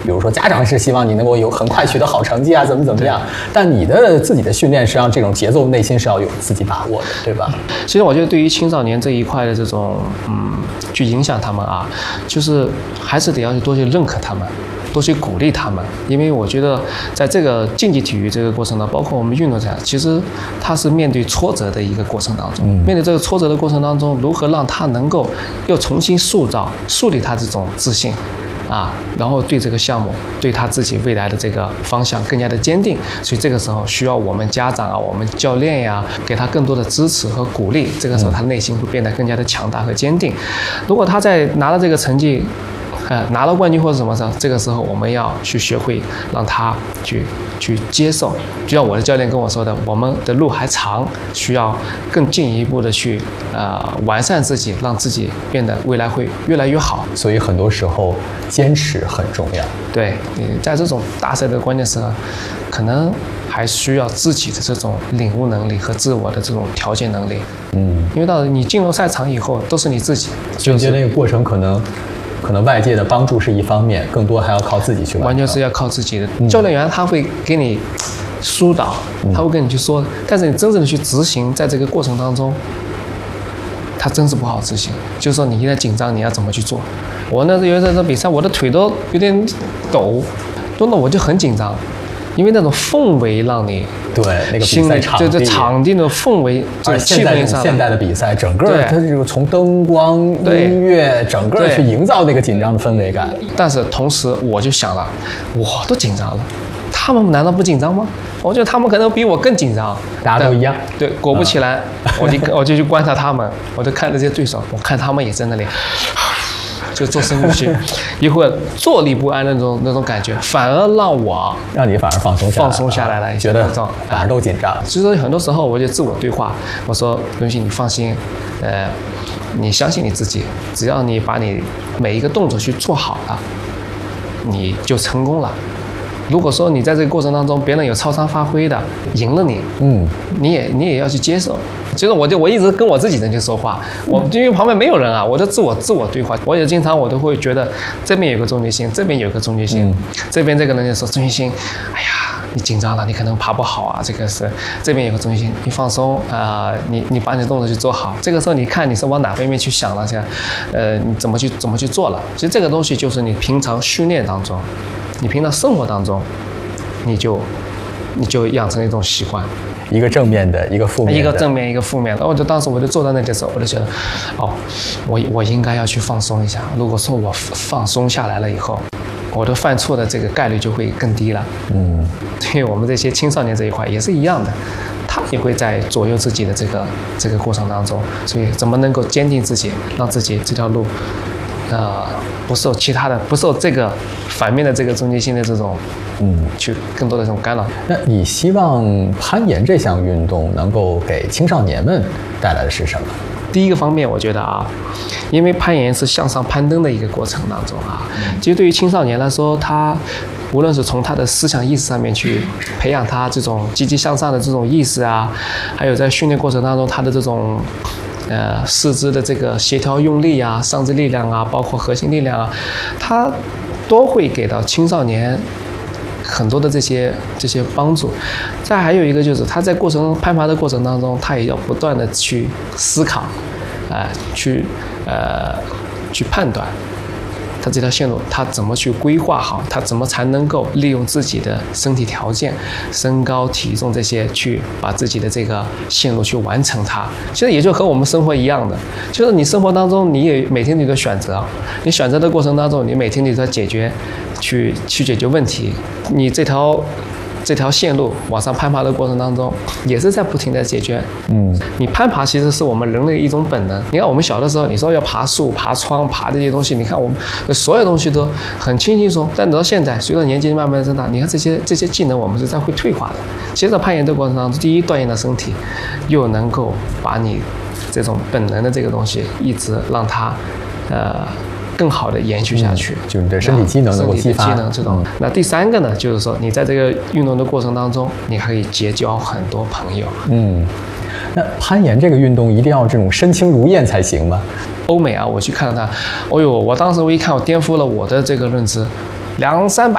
比如说家长是希望你能够有很快取得好成绩啊，怎么样，但你的自己的训练实际上这种节奏内心是要有自己把握的，对吧？ 其实我觉得对于青少年这一块的这种去影响他们啊，就是还是得要去多去认可他们，多去鼓励他们，因为我觉得在这个竞技体育这个过程呢，包括我们运动者，其实他是面对挫折的一个过程当中，面对这个挫折的过程当中，如何让他能够又重新树立他这种自信啊，然后对这个项目，对他自己未来的这个方向更加的坚定，所以这个时候需要我们家长啊，我们教练呀，给他更多的支持和鼓励，这个时候他内心会变得更加的强大和坚定。如果他在拿了这个成绩，拿了冠军或者什么时候，这个时候我们要去学会让他去接受。就像我的教练跟我说的，我们的路还长，需要更进一步的去完善自己，让自己变得未来会越来越好。 所以很多时候坚持很重要。 对，你在这种大赛的关键时刻，可能还需要自己的这种领悟能力和自我的这种调节能力。因为到你进入赛场以后，都是你自己。 就觉得那个过程可能外界的帮助是一方面，更多还要靠自己去完成。 完全是要靠自己的。教练员他会给你疏导，他会跟你去说，但是你真正的去执行，在这个过程当中，他真是不好执行。就是说你一旦紧张，你要怎么去做？我那有一次比赛，我的腿都有点抖，弄得我就很紧张，因为那种氛围让你对那个比赛场地的氛围，这个气氛上， 现代的比赛，整个它是从灯光、音乐，整个去营造那个紧张的氛围感。 但是同时我就想了，我都紧张了，他们难道不紧张吗？我觉得他们可能比我更紧张。 大家都一样。 对，果不其然，我就去观察他们，我就看这些对手，我看他们也在那里。就做深呼吸，一会儿坐立不安的那种感觉，反而让你反而放松下来了，觉得反而都紧张。 所以说很多时候我就自我对话，我说刘鑫，你放心，你相信你自己，只要你把你每一个动作去做好了，你就成功了。如果说你在这个过程当中，别人有超常发挥的赢了你，你也要去接受。其实我一直跟我自己人去说话，因为旁边没有人啊，我就自我对话。我也经常我都会觉得这边有个中决心，这边有个中决心，这边这个人就说中决心，哎呀，你紧张了，你可能爬不好啊，这个是这边有个中决心，你放松啊，你把你的动作去做好。这个时候你看你是往哪方面去想了，你怎么去做了。其实这个东西就是你平常训练当中，你平常生活当中，你就养成一种习惯。 一个正面的，一个负面的， 一个正面，一个负面的。当时我就坐在那里的时候，我就觉得，我应该要去放松一下。如果说我放松下来了以后，我的犯错的这个概率就会更低了。对于我们这些青少年这一块也是一样的，他也会在左右自己的这个过程当中，所以怎么能够坚定自己，让自己这条路，不受这个反面的这个中间性的这种，去更多的这种干扰。 那你希望攀岩这项运动能够给青少年们带来的是什么？ 第一个方面，我觉得啊，因为攀岩是向上攀登的一个过程当中啊，其实对于青少年来说，他无论是从他的思想意识上面去培养他这种积极向上的这种意识啊，还有在训练过程当中他的这种四肢的这个协调用力啊、上肢力量啊，包括核心力量啊，它都会给到青少年很多的这些帮助。再还有一个就是他在攀爬的过程当中，他也要不断的去思考，去判断他这条线路他怎么去规划好，他怎么才能够利用自己的身体条件、身高、体重这些去把自己的这个线路去完成它。其实也就和我们生活一样的，就是你生活当中你也每天你的选择，你选择的过程当中，你每天你都在去解决问题。你这条线路往上攀爬的过程当中，也是在不停的解决。你攀爬其实是我们人类一种本能。你看我们小的时候，你说要爬树、爬窗、爬这些东西，你看我们所有东西都很轻松。但等到现在，随着年纪慢慢的增大，你看这些技能我们是在会退化的。其实攀岩的过程当中，第一锻炼了身体，又能够把你这种本能的这个东西一直让它更好的延续下去， 就你的身体机能能够激发。 身体的机能这种。那第三个呢，就是说你在这个运动的过程当中，你可以结交很多朋友。 那攀岩这个运动一定要这种身轻如燕才行吗？ 欧美啊，我去看了它，我当时一看，我颠覆了我的这个认知，200-300